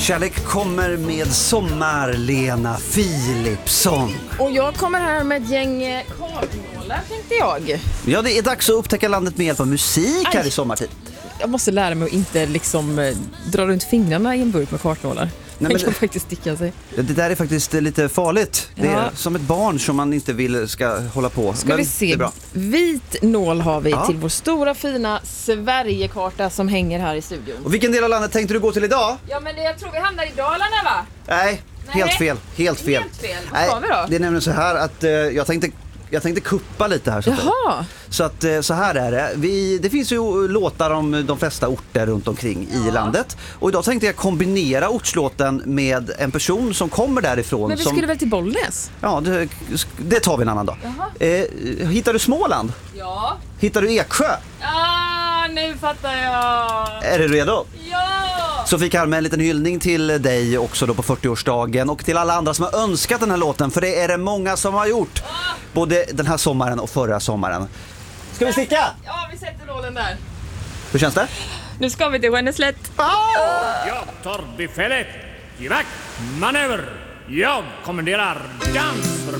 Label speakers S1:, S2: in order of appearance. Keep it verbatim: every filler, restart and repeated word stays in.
S1: Kärlek kommer med sommar, Lena Philipsson.
S2: Och jag kommer här med ett gäng kartmålar, tänkte jag.
S1: Ja, det är dags att upptäcka landet med hjälp av musik här
S2: Aj.
S1: i sommartid.
S2: Jag måste lära mig att inte liksom eh, dra runt fingrarna i en burk med kartmålar.
S1: Nej,
S2: Det
S1: men
S2: kan
S1: det-
S2: faktiskt sticka sig.
S1: Det där är faktiskt lite farligt. Det är
S2: Ja.
S1: som ett barn som man inte vill ska hålla på.
S2: Ska
S1: Men
S2: vi
S1: det
S2: se.
S1: är bra.
S2: Vit nål har vi
S1: Ja.
S2: till vår stora fina Sverigekarta som hänger här i studion.
S1: Och vilken del av landet tänkte du gå till idag?
S2: Ja, men det, jag tror vi hamnar i Dalarna, va?
S1: Nej,
S2: Nej.
S1: helt fel. Helt fel.
S2: Helt fel. Vad ska vi då?
S1: Det är nämligen så här att eh, jag tänkte jag tänkte kuppa lite här så att,
S2: Jaha.
S1: så att eh, så här är det. Vi, det finns ju låtar om de flesta orter runt omkring
S2: Ja.
S1: i landet. Och idag tänkte jag kombinera ortslåten med en person som kommer därifrån.
S2: Men vi
S1: som,
S2: skulle väl till Bollnäs?
S1: Ja, det, det tar vi en annan dag.
S2: Jaha.
S1: Eh, hittar du Småland?
S2: Ja.
S1: Hittar du Eksjö?
S2: Ah, nu fattar jag.
S1: Är du redo?
S2: Ja.
S1: Så fick jag med en liten hyllning till dig också då på fyrtioårsdagen och till alla andra som har önskat den här låten, för det är det många som har gjort. Både den här sommaren och förra sommaren. Ska vi sticka?
S2: Ja, vi sätter nålen där.
S1: Hur känns det?
S2: Nu ska vi till Skönneslätt.
S3: Jag tar befälet. Givakt, manöver. Jag kommenderar dans.